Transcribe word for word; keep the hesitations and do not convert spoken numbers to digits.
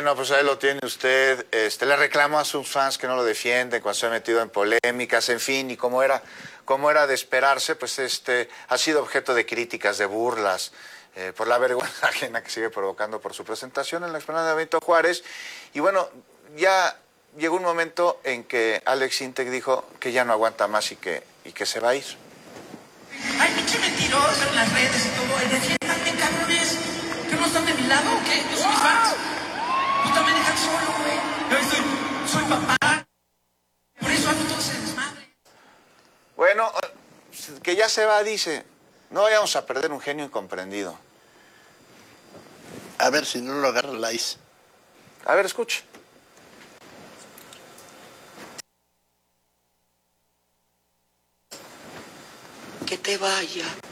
Bueno, pues ahí lo tiene usted. Este, le reclamo a sus fans que no lo defienden cuando se ha metido en polémicas, en fin, y como era, como era de esperarse, pues este, ha sido objeto de críticas, de burlas, eh, por la vergüenza ajena que sigue provocando por su presentación en la explanada de Benito Juárez. Y bueno, ya llegó un momento en que Alex Sintek dijo que ya no aguanta más y que, y que se va a ir. Ay, pinche mentiroso en las redes y todo. Ay, defiéndanme, cabrones. ¿Que no están de mi lado o qué? Yo soy mis fans. Puta, me dejan solo, güey. Yo soy, soy papá. Por eso hago todo ese desmadre. Bueno, que ya se va, dice. No vayamos a perder un genio incomprendido. A ver si no lo agarra la I C E. A ver, escuche. Que te vaya.